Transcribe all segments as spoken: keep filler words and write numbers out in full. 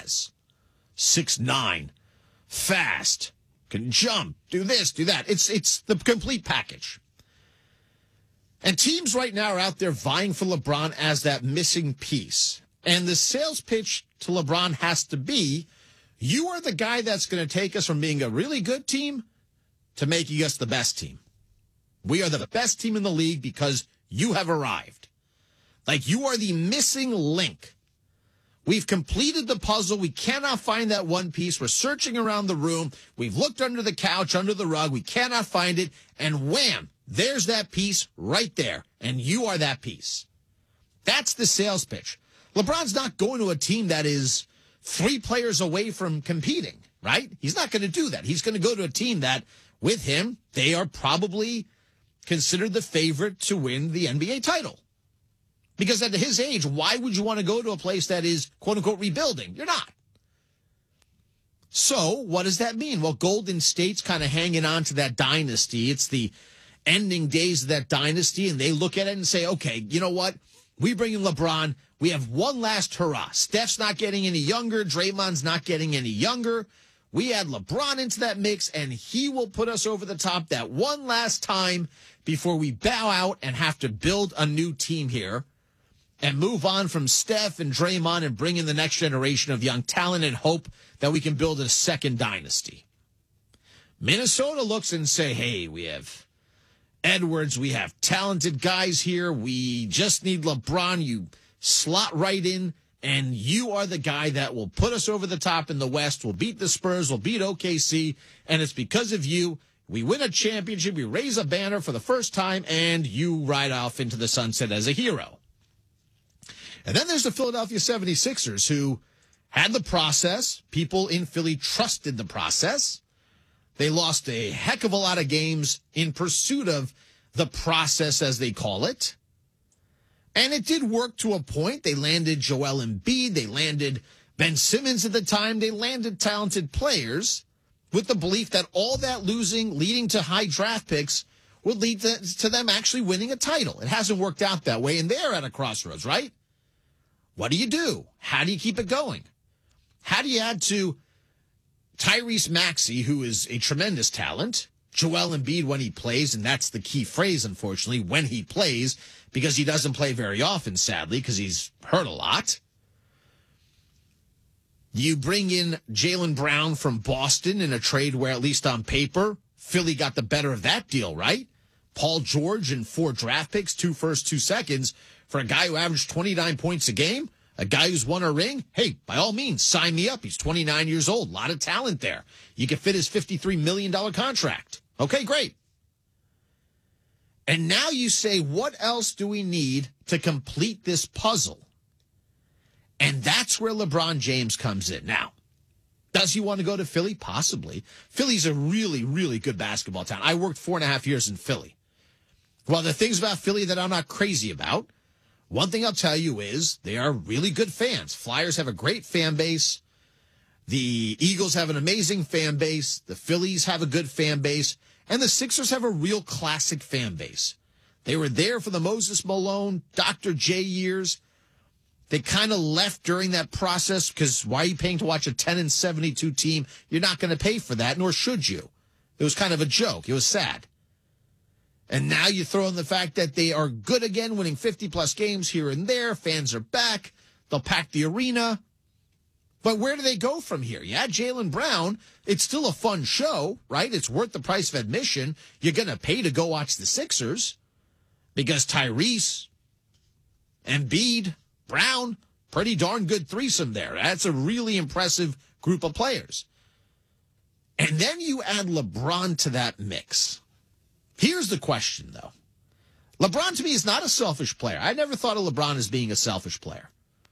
has. six nine, fast, can jump, do this, do that. It's it's the complete package. And teams right now are out there vying for LeBron as that missing piece. And the sales pitch to LeBron has to be, you are the guy that's going to take us from being a really good team to making us the best team. We are the best team in the league because you have arrived. Like, you are the missing link. We've completed the puzzle. We cannot find that one piece. We're searching around the room. We've looked under the couch, under the rug. We cannot find it. And wham, there's that piece right there. And you are that piece. That's the sales pitch. LeBron's not going to a team that is three players away from competing, right? He's not going to do that. He's going to go to a team that, with him, they are probably considered the favorite to win the N B A title. Because at his age, why would you want to go to a place that is, quote-unquote, rebuilding? You're not. So what does that mean? Well, Golden State's kind of hanging on to that dynasty. It's the ending days of that dynasty, and they look at it and say, okay, you know what? We bring in LeBron. We have one last hurrah. Steph's not getting any younger. Draymond's not getting any younger. We add LeBron into that mix, and he will put us over the top that one last time before we bow out and have to build a new team here and move on from Steph and Draymond and bring in the next generation of young talent and hope that we can build a second dynasty. Minnesota looks and say, hey, we have Edwards, we have talented guys here. We just need LeBron. You slot right in, and you are the guy that will put us over the top in the West. We'll beat the Spurs. We'll beat O K C, and it's because of you. We win a championship. We raise a banner for the first time, and you ride off into the sunset as a hero. And then there's the Philadelphia seventy-sixers, who had the process. People in Philly trusted the process. They lost a heck of a lot of games in pursuit of the process, as they call it. And it did work to a point. They landed Joel Embiid. They landed Ben Simmons at the time. They landed talented players with the belief that all that losing, leading to high draft picks, would lead to, to them actually winning a title. It hasn't worked out that way, and they're at a crossroads, right? What do you do? How do you keep it going? How do you add to Tyrese Maxey, who is a tremendous talent, Joel Embiid when he plays, and that's the key phrase, unfortunately, when he plays, because he doesn't play very often, sadly, because he's hurt a lot. You bring in Jaylen Brown from Boston in a trade where, at least on paper, Philly got the better of that deal, right? Paul George and four draft picks, two first, two seconds, for a guy who averaged twenty-nine points a game, a guy who's won a ring. Hey, by all means, sign me up. He's twenty-nine years old. A lot of talent there. You can fit his fifty-three million dollars contract. Okay, great. And now you say, what else do we need to complete this puzzle? And that's where LeBron James comes in. Now, does he want to go to Philly? Possibly. Philly's a really, really good basketball town. I worked four and a half years in Philly. Well, the things about Philly that I'm not crazy about, one thing I'll tell you is they are really good fans. Flyers have a great fan base. The Eagles have an amazing fan base. The Phillies have a good fan base. And the Sixers have a real classic fan base. They were there for the Moses Malone, Doctor J years. They kind of left during that process because why are you paying to watch a ten and seventy-two team? You're not going to pay for that, nor should you. It was kind of a joke. It was sad. And now you throw in the fact that they are good again, winning fifty-plus games here and there. Fans are back. They'll pack the arena. But where do they go from here? Yeah, Jaylen Brown, it's still a fun show, right? It's worth the price of admission. You're going to pay to go watch the Sixers because Tyrese, Embiid, Brown, pretty darn good threesome there. That's a really impressive group of players. And then you add LeBron to that mix. Here's the question, though. LeBron, to me, is not a selfish player. I never thought of LeBron as being a selfish player.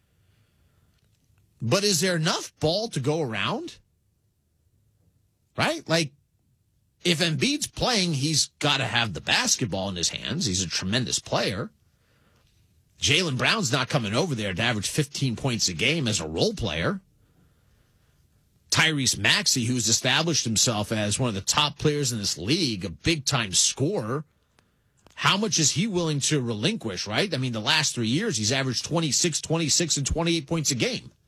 But is there enough ball to go around? Right? Like, if Embiid's playing, he's got to have the basketball in his hands. He's a tremendous player. Jaylen Brown's not coming over there to average fifteen points a game as a role player. Tyrese Maxey, who's established himself as one of the top players in this league, a big-time scorer, how much is he willing to relinquish, right? I mean, the last three years, he's averaged twenty-six, twenty-six, and twenty-eight points a game.